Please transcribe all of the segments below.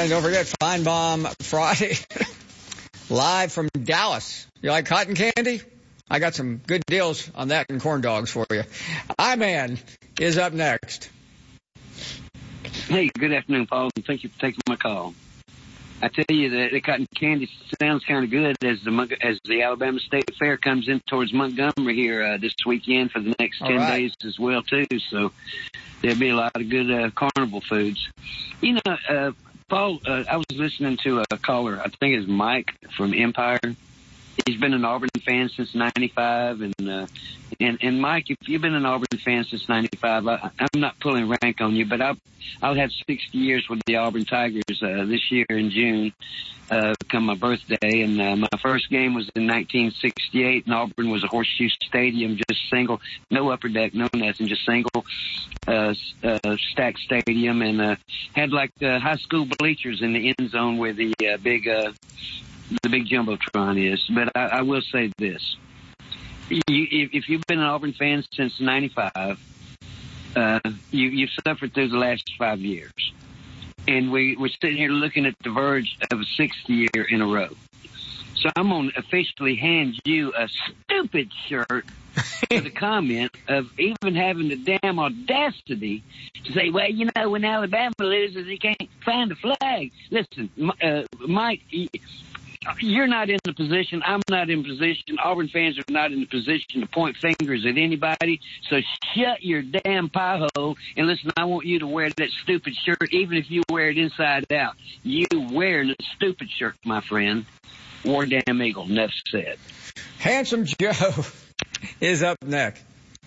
And don't forget, Feinbaum Friday, live from Dallas. You like cotton candy? I got some good deals on that and corn dogs for you. I-Man is up next. Hey, good afternoon, Paul, and thank you for taking my call. I tell you that the cotton candy sounds kind of good as the Alabama State Fair comes in towards Montgomery here this weekend for the next 10 days as well, too. So there'll be a lot of good carnival foods. You know, Paul, I was listening to a caller, I think it's Mike from Empire. He's been an Auburn fan since '95, and Mike, if you've been an Auburn fan since '95, I'm not pulling rank on you, but I'll have 60 years with the Auburn Tigers this year in June, come my birthday. And my first game was in 1968, and Auburn was a horseshoe stadium, just single, no upper deck, no nothing, just single stacked stadium, and had like high school bleachers in the end zone where the big Jumbotron is. But I will say this. If you've been an Auburn fan since '95, you've suffered through the last 5 years. And we're sitting here looking at the verge of a 6th year in a row. So I'm going to officially hand you a stupid shirt for the comment of even having the damn audacity to say, well, you know, when Alabama loses, he can't find the flag. Listen, Mike, you're not in the position. I'm not in position. Auburn fans are not in the position to point fingers at anybody. So shut your damn pie hole. And listen, I want you to wear that stupid shirt, even if you wear it inside out. You wear the stupid shirt, my friend. War damn Eagle. Enough said. Handsome Joe is up next.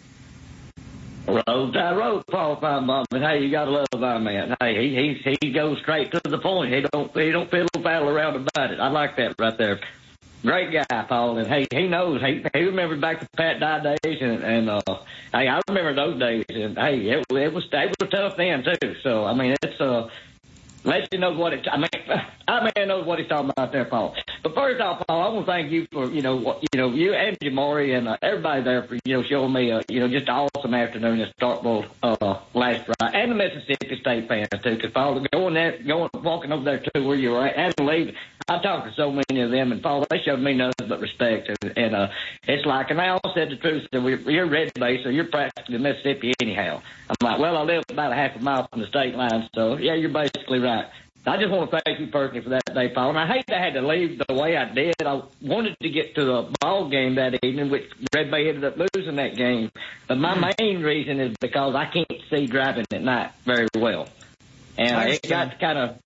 Roll Tide Road, Paul Feinbaum, and hey, you gotta love our man. Hey, he goes straight to the point. He don't fiddle battle around about it. I like that right there. Great guy, Paul, and hey, he knows. He remembers back to Pat Dye days, and hey, I remember those days, and hey, it was tough then too. So I mean, it's lets you know what it. I mean, knows what he's talking about there, Paul. But first off, Paul, I want to thank you for you and Jamori and everybody there for showing me just an awesome afternoon at Starkville last Friday, and the Mississippi State fans too. Because Paul, walking over there too, where you were at and leaving, I talked to so many of them, and Paul, they showed me nothing but respect. And it's like, and they all said the truth. So you're red base, so you're practically Mississippi anyhow. I'm like, well, I live about a half a mile from the state line, so yeah, you're basically right. I just want to thank you personally for that day, Paul. And I hate I had to leave the way I did. I wanted to get to the ball game that evening, which Red Bay ended up losing that game. But my main reason is because I can't see driving at night very well. And it got kind of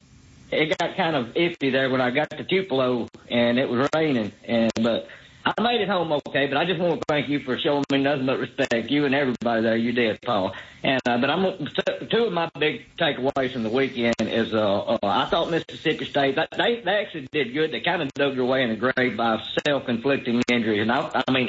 iffy there when I got to Tupelo and it was raining. But I made it home okay, but I just want to thank you for showing me nothing but respect. You and everybody there, you did, Paul. And but two of my big takeaways from the weekend is I thought Mississippi State they actually did good. They kind of dug their way in the grave by self-inflicting injuries, and I mean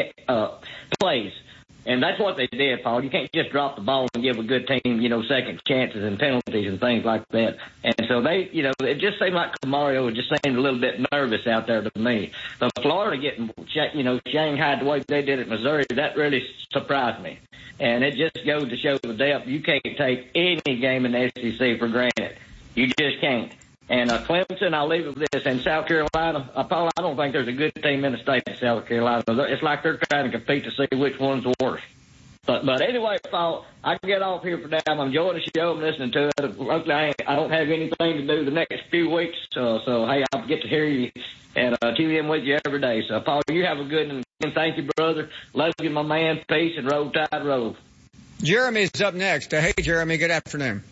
plays. And that's what they did, Paul. You can't just drop the ball and give a good team, second chances and penalties and things like that. And so they, it just seemed like Camario just seemed a little bit nervous out there to me. But Florida getting, shanghaied the way they did at Missouri, that really surprised me. And it just goes to show the depth. You can't take any game in the SEC for granted. You just can't. And Clemson, I'll leave it with this. And South Carolina, Paul, I don't think there's a good team in the state of South Carolina. It's like they're trying to compete to see which one's worse. But anyway, Paul, I can get off here for now. I'm enjoying the show. I'm listening to it. I don't have anything to do the next few weeks. So hey, I'll get to hear you and tune in with you every day. So, Paul, you have a good one. And thank you, brother. Love you, my man. Peace and Roll Tide Roll. Jeremy's up next. Hey, Jeremy, good afternoon.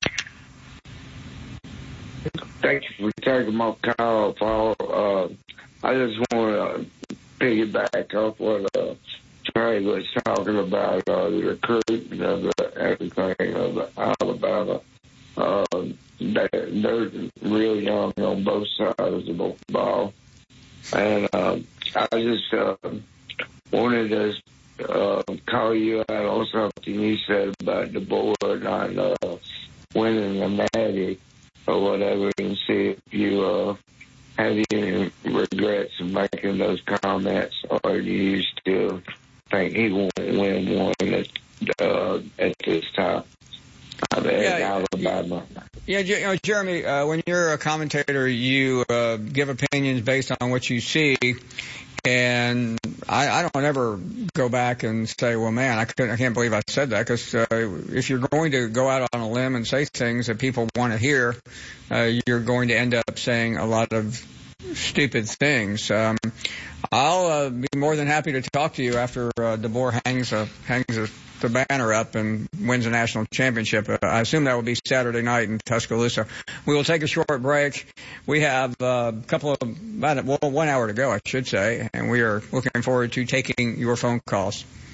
Thank you for taking my call, Paul. I just want to piggyback off what Trey was talking about, the recruiting of everything of Alabama. They're real young on both sides of the ball. And I just wanted to call you out on something you said about the board on winning the Natty or whatever, and see if you have any regrets of making those comments, or do you still think he won't win one at this time? Alabama. Jeremy, when you're a commentator, you give opinions based on what you see. And I don't ever go back and say, well, man, I can't believe I said that, because if you're going to go out on a limb and say things that people want to hear, you're going to end up saying a lot of stupid things. I'll be more than happy to talk to you after DeBoer hangs the banner up and wins a national championship. I assume that will be Saturday night in Tuscaloosa. We will take a short break. We have about 1 hour to go, I should say, and we are looking forward to taking your phone calls.